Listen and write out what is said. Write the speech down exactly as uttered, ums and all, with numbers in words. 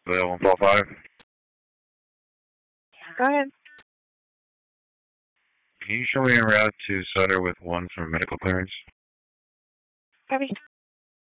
Bill one four five. Go ahead. Can you show me a route to Sutter with one for medical clearance? Copy.